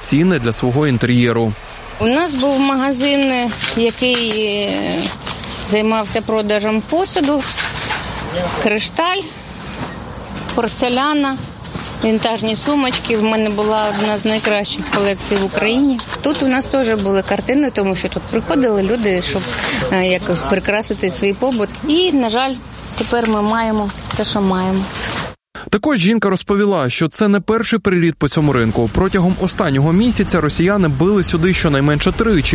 ціни для свого інтер'єру. У нас був магазин, який займався продажем посуду, кришталь, порцеляна, вінтажні сумочки. В мене була одна з найкращих колекцій в Україні. Тут у нас теж були картини, тому що тут приходили люди, щоб якось прикрасити свій побут. І, на жаль, тепер ми маємо те, що маємо. Також жінка розповіла, що це не перший приліт по цьому ринку. Протягом останнього місяця росіяни били сюди щонайменше тричі.